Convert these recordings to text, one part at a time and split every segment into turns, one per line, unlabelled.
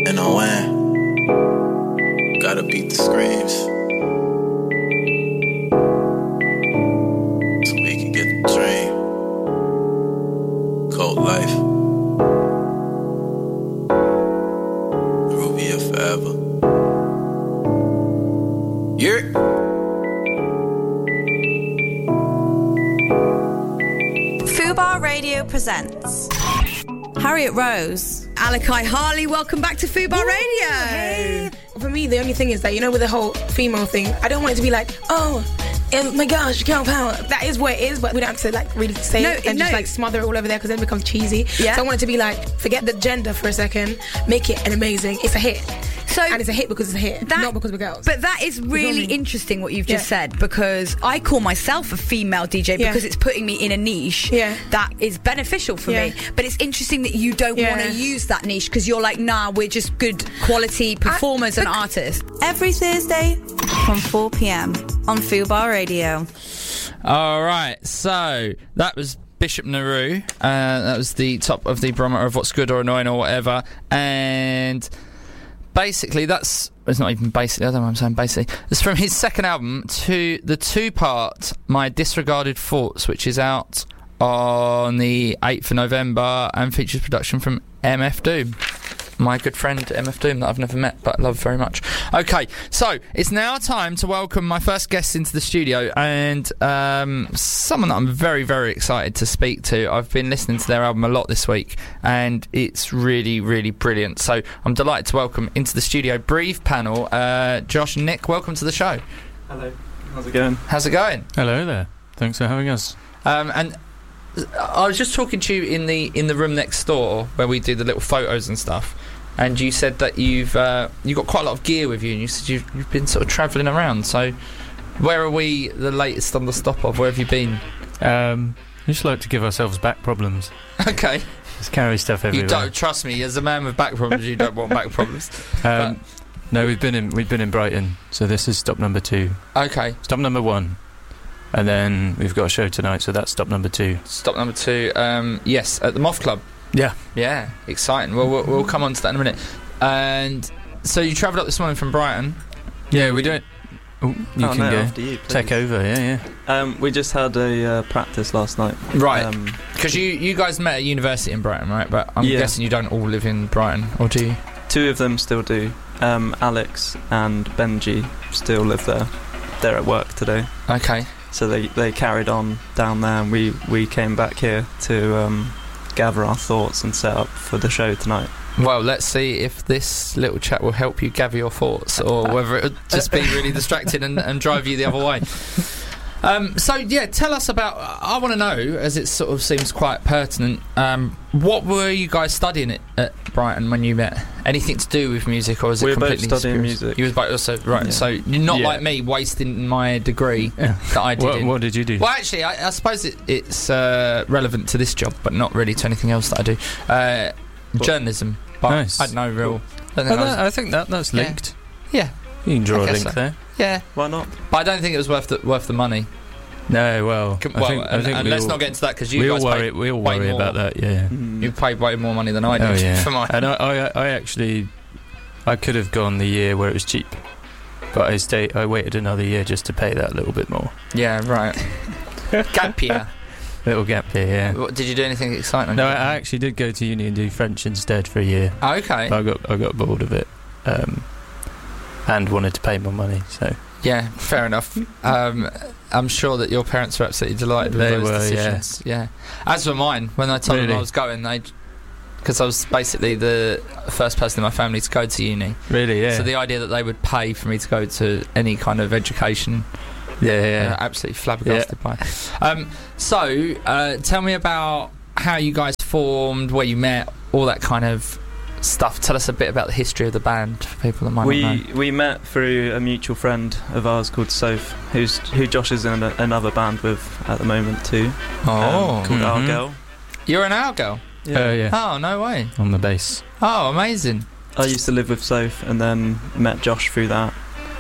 N-O-N. Gotta beat the screams so we can get the dream. Cold life. Rubia forever. Yeah.
Fubar Radio presents Harriet Rose, Alakai Harley. Welcome back to Fubar Radio.
Hey. For me, the only thing is that, you know, with the whole female thing, I don't want it to be like, oh my gosh, girl power. That is what it is, but we don't have to like really say it and just like smother it all over there because then it becomes cheesy. Yeah. So I want it to be like, forget the gender for a second, make it an amazing. It's a hit. And it's a hit because it's a hit, not because we're girls.
But that is really interesting what you've just said, because I call myself a female DJ because it's putting me in a niche that is beneficial for me. But it's interesting that you don't want to use that niche because you're like, nah, we're just good quality performers and artists. Every Thursday from 4 p.m. on Fubar Radio.
All right, so that was Bishop Naru. That was the top of the barometer of what's good or annoying or whatever. And basically, it's not even basically, I don't know what I'm saying basically. It's from his second album, to the two-part My Disregarded Thoughts, which is out on the 8th of November and features production from MF Doom. My good friend MF Doom that I've never met but love very much. Okay, so it's now time to welcome my first guest into the studio, and someone that I'm very, very excited to speak to. I've been listening to their album a lot this week and it's really, really brilliant. So I'm delighted to welcome into the studio Breathe panel, Josh and Nick. Welcome to the show.
Hello, how's it going?
How's it going?
Hello there, thanks for having us.
And I was just talking to you in the room next door where we do the little photos and stuff, and you said that you've got quite a lot of gear with you, and you said you've been sort of travelling around. So where are we the latest on the stop of? Where have you been?
We just like to give ourselves back problems.
Okay.
Just carry stuff everywhere.
You don't, trust me, as a man with back problems, you don't want back problems.
No, we've been in Brighton, so this is stop number 2.
Okay.
Stop number 1. And then we've got a show tonight, so that's stop number 2.
Stop number 2, yes, at the Moth Club.
Yeah.
Yeah, exciting. Well, we'll come on to that in a minute. And so you travelled up this morning from Brighton.
Yeah, we don't. Oh, you can go.
After you,
take over, yeah.
We just had a practice last night.
Right. Because you guys met at university in Brighton, right? But I'm guessing you don't all live in Brighton, or do you? 2
of them still do. Alex and Benji still live there. They're at work today.
Okay.
So they carried on down there, and we came back here to gather our thoughts and set up for the show tonight.
Well, let's see if this little chat will help you gather your thoughts, or whether it'll just be really distracting and drive you the other way. So yeah, tell us about. I want to know, as it sort of seems quite pertinent. What were you guys studying at Brighton when you met? Anything to do with music, or is it completely?
We were both studying music.
You was both also right. Yeah. So you're not like me, wasting my degree that I did.
What did you do?
Well, actually, I suppose it's relevant to this job, but not really to anything else that I do. Journalism. But
nice.
I had no real.
I think that's linked.
Yeah.
You can draw a link there.
Yeah.
Why not?
But I don't think it was worth the money.
No, well, I think
let's not get into that, because you guys
we all worry about that. Yeah,
you paid way more money than I did for mine.
And I could have gone the year where it was cheap, but I waited another year just to pay that a little bit more.
Yeah, right. Gap year.
Little gap year, yeah.
What, did you do anything exciting?
No, I actually did go to uni and do French instead for a year.
Oh, okay.
But I got bored of it, and wanted to pay more money. So
yeah, fair enough. I'm sure that your parents were absolutely delighted with those decisions. Yeah. As were mine. When I told them I was going, because I was basically the first person in my family to go to uni.
Really, yeah.
So the idea that they would pay for me to go to any kind of education. Absolutely flabbergasted by. So tell me about how you guys formed, where you met, all that kind of stuff. Tell us a bit about the history of the band for people that might not know.
We met through a mutual friend of ours called Soph, who Josh is in another band with at the moment too. Called Our Girl.
You're an Our Girl?
Yeah.
Oh, no way.
On the bass.
Oh, amazing.
I used to live with Soph and then met Josh through that.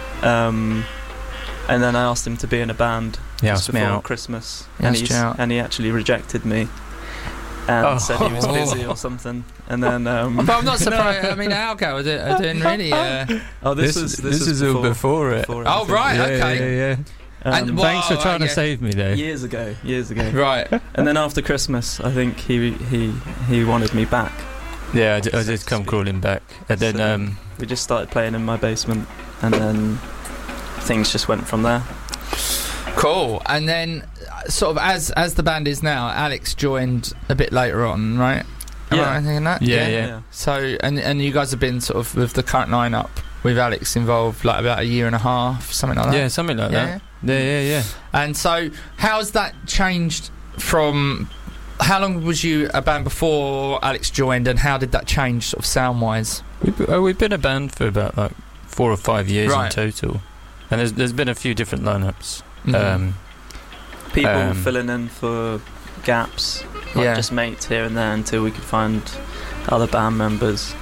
And then I asked him to be in a band just before Christmas, and he actually rejected me. and said he was busy or something. And then,
but I'm not surprised. I mean, Algal are doing really.
This is all
before it.
Oh right, okay.
Yeah. And thanks for trying to save me though.
Years ago.
Right.
And then after Christmas, I think he wanted me back.
Yeah, I did come crawling back, and then
we just started playing in my basement, and then things just went from there.
Cool. And then, sort of as the band is now, Alex joined a bit later on, right? Am I right thinking that?
Yeah.
So, and you guys have been sort of with the current lineup with Alex involved, like about a year and a half, something like that.
Yeah, something like that. Yeah.
And so, how's that changed from? How long was you a band before Alex joined, and how did that change, sort of sound-wise?
We've been a band for about like 4 or 5 years in total, and there's been a few different lineups.
Mm-hmm. People filling in for gaps, like just mates here and there, until we could find other band members,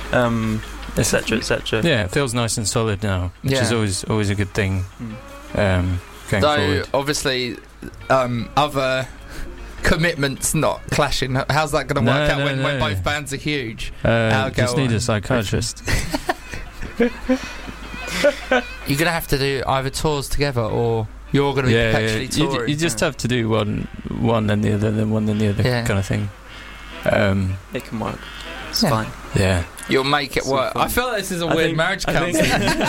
etc.
Yeah, it feels nice and solid now, which is always a good thing. Going forward.
Obviously, other commitments not clashing. How's that going to work out when both bands are huge?
Just need a psychiatrist.
You're going to have to do either tours together, or you're going to be perpetually touring.
You just have to do one then the other, then one then the other kind of thing.
It can work. It's fine.
Yeah.
You'll make it work. I feel like this is a weird marriage counselling.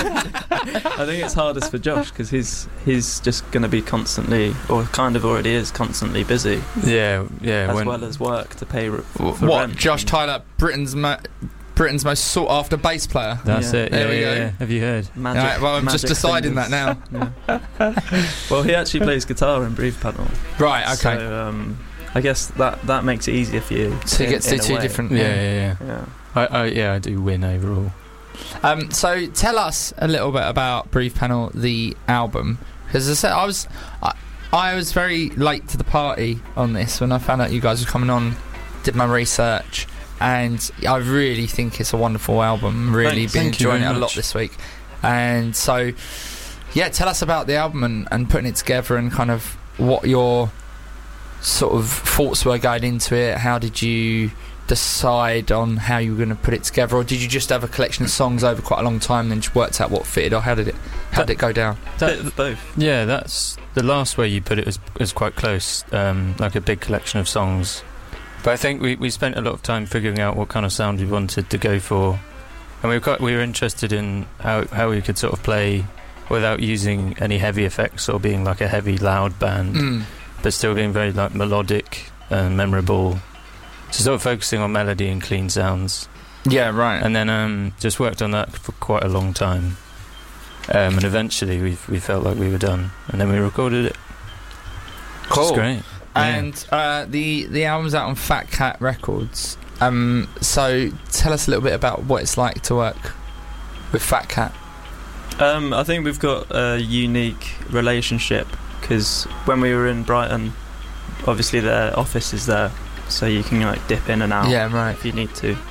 I think it's hardest for Josh, because he's just going to be constantly, or kind of already is, constantly busy.
Yeah.
As well as work to pay for
what?
Rent.
Josh Tyler, Britain's most sought after bass player.
That's it.
There we go.
Yeah. Have you heard?
Magic,
right, well, I'm just deciding
fingers.
that now.
Well, he actually plays guitar in Breathe Panel.
Right. Okay.
So I guess that makes it easier for you.
So you get to do two different.
Yeah. I do win overall.
So tell us a little bit about Breathe Panel, the album, because as I said, I was very late to the party on this when I found out you guys were coming on. Did my research, and I really think it's a wonderful album. Really been enjoying it a lot this week, and so tell us about the album and putting it together, and kind of what your sort of thoughts were going into it. How did you decide on how you were going to put it together, or did you just have a collection of songs over quite a long time and then just worked out what fitted, or how did it go down?
Both.
Yeah, that's the last way you put it was quite close, like a big collection of songs. But I think we spent a lot of time figuring out what kind of sound we wanted to go for, and we were interested in how we could sort of play without using any heavy effects or being like a heavy loud band, but still being very like melodic and memorable. So sort of focusing on melody and clean sounds.
Yeah, right.
And then just worked on that for quite a long time. And eventually we felt like we were done. And then we recorded it.
Cool.
It's great.
And the album's out on Fat Cat Records. So tell us a little bit about what it's like to work with Fat Cat.
I think we've got a unique relationship, because when we were in Brighton, obviously their office is there, so you can like dip in and out if you need to.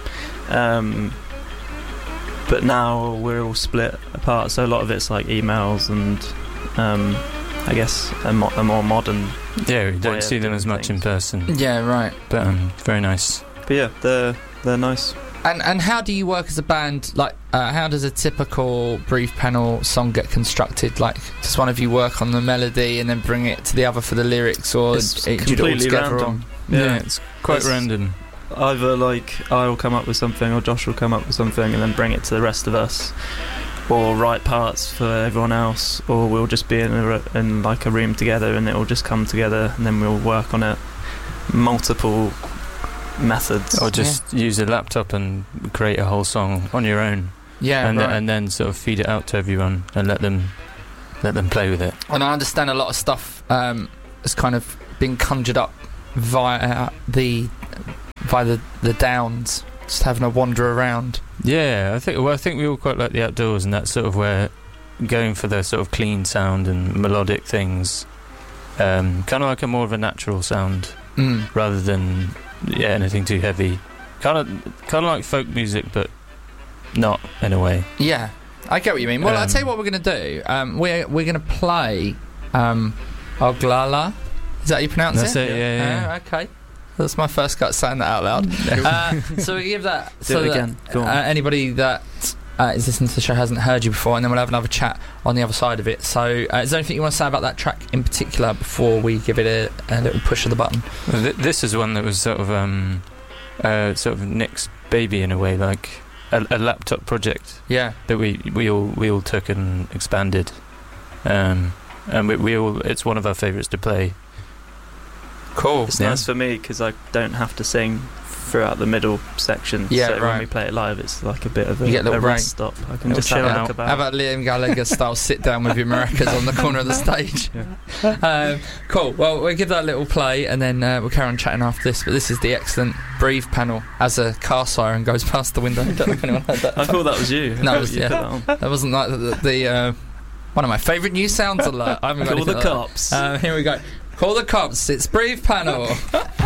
But now we're all split apart, so a lot of it's like emails and I guess a more modern.
Yeah, we don't see them as much in person.
Yeah, right.
But very nice.
But yeah, they're nice.
And how do you work as a band? Like, how does a typical Breathe Panel song get constructed? Like, does one of you work on the melody and then bring it to the other for the lyrics, or
it's
do you do it all
completely
together?
random?
Yeah, it's quite random.
Either like I'll come up with something, or Josh will come up with something and then bring it to the rest of us, or write parts for everyone else, or we'll just be in like a room together and it will just come together, and then we'll work on it. Multiple methods,
or just use a laptop and create a whole song on your own.
Yeah,
and then sort of feed it out to everyone and let them play with it.
And I understand a lot of stuff has kind of been conjured up via the downs, just having a wander around.
Yeah, I think we all quite like the outdoors, and that's sort of where going for the sort of clean sound and melodic things, kind of like a more of a natural sound rather than anything too heavy. Kind of like folk music, but not in a way.
Yeah, I get what you mean. Well, I'll tell you what we're going to do. We're going to play Oglala. Is that how you pronounce
it?
That's it,
yeah.
Okay. That's my first gut saying that out loud. So we give that.
Do it again. Go on.
Anybody that is listening to the show hasn't heard you before, and then we'll have another chat on the other side of it. So is there anything you want to say about that track in particular before we give it a little push of the button?
Well, this is one that was sort of Nick's baby in a way, like a laptop project.
Yeah.
That we all took and expanded, and we all, it's one of our favourites to play.
Cool.
It's nice for me because I don't have to sing throughout the middle section.
Yeah,
so when we play it live, it's like a bit of a rest stop. I can just
chill
have a
out.
look about.
How about Liam Gallagher style sit down with your maracas on the corner of the stage?
Yeah.
Cool. Well, we'll give that a little play and then we'll carry on chatting after this. But this is the excellent Breathe panel as a car siren goes past the window. I don't know if anyone heard that.
I thought that was you.
No, it was, that wasn't like the one of my favourite new sounds alert. I haven't got
Call the
like
cops.
Here we go. Call the cops. It's Breathe panel.